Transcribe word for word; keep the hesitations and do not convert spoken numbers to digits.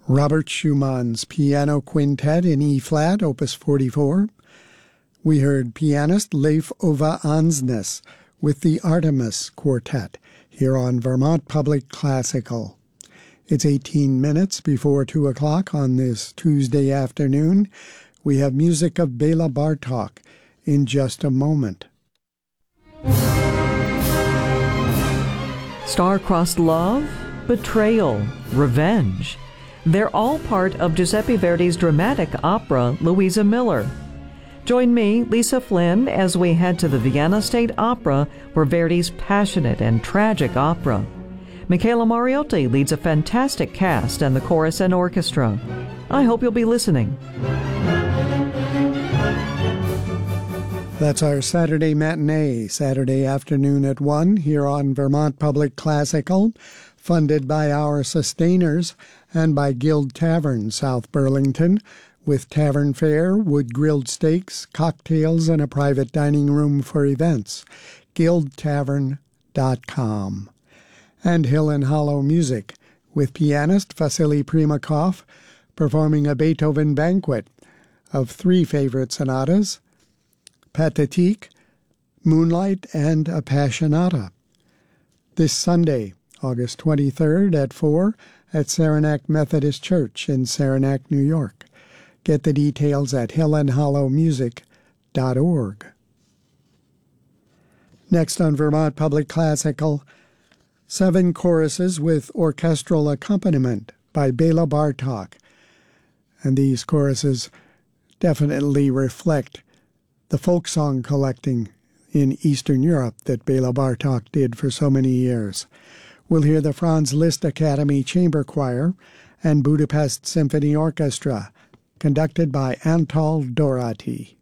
Robert Schumann's Piano Quintet in E-flat, Opus forty-four. We heard pianist Leif Ove Ansnes with the Artemis Quartet here on Vermont Public Classical. It's eighteen minutes before two o'clock on this Tuesday afternoon. We have music of Bela Bartok in just a moment. Star-crossed love, betrayal, revenge. They're all part of Giuseppe Verdi's dramatic opera, Louisa Miller. Join me, Lisa Flynn, as we head to the Vienna State Opera for Verdi's passionate and tragic opera. Michaela Mariotti leads a fantastic cast and the chorus and orchestra. I hope you'll be listening. That's our Saturday matinee, Saturday afternoon at one, here on Vermont Public Classical, funded by our sustainers and by Guild Tavern, South Burlington, with tavern fare, wood-grilled steaks, cocktails, and a private dining room for events. guild tavern dot com. And Hill and Hollow Music, with pianist Vasily Primakov performing a Beethoven banquet of three favorite sonatas, Pathétique, Moonlight, and Appassionata. This Sunday, August twenty-third at four at Saranac Methodist Church in Saranac, New York. Get the details at hill and hollow music dot org. Next on Vermont Public Classical, seven choruses with orchestral accompaniment by Bela Bartok. And these choruses definitely reflect the folk song collecting in Eastern Europe that Bela Bartok did for so many years. We'll hear the Franz Liszt Academy Chamber Choir and Budapest Symphony Orchestra, conducted by Antal Dorati.